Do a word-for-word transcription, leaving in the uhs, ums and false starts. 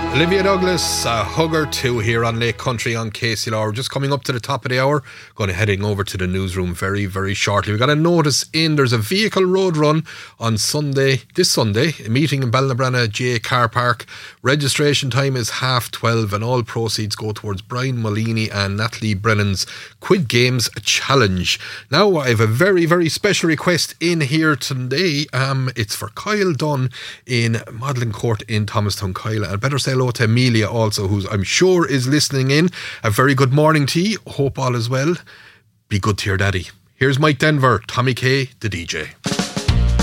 Olivia Douglas, a hugger two here on Lake Country on K C L R. We're just coming up to the top of the hour. Going to heading over to the newsroom very, very shortly. We've got a notice in. There's a vehicle road run on Sunday, this Sunday, a meeting in Ballinabranna J A Car Park. Registration time is half twelve and all proceeds go towards Brian Molini and Natalie Brennan's Quid Games Challenge. Now, I have a very, very special request in here today. Um, it's for Kyle Dunn in Magdalen Court in Thomastown. Kyle, I'd better say hello to Amelia also, who I'm sure is listening in. A very good morning to you. Hope all is well. Be good to your daddy. Here's Mike Denver, Tommy K, the D J.